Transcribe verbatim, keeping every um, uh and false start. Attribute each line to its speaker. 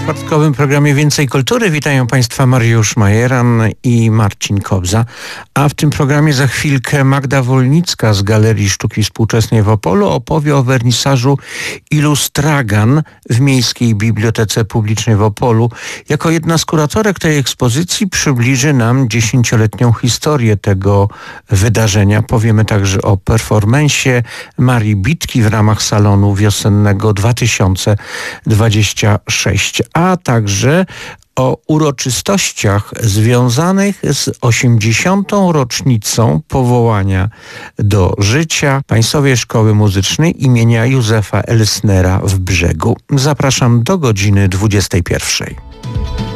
Speaker 1: czwartkowym programie Więcej Kultury witają Państwa Mariusz Majeran i Marcin Kobza. A w tym programie za chwilkę Magda Wolnicka z Galerii Sztuki Współczesnej w Opolu opowie o wernisażu Illustragan w Miejskiej Bibliotece Publicznej w Opolu. Jako jedna z kuratorek tej ekspozycji przybliży nam dziesięcioletnią historię tego wydarzenia. Powiemy także o performansie Marii Bitki w ramach salonu wiosennego dwa tysiące dwudziestego szóstego, a także o uroczystościach związanych z osiemdziesiątą rocznicą powołania do życia Państwowej Szkoły Muzycznej imienia Józefa Elsnera w Brzegu. Zapraszam do godziny dwudziestej pierwszej.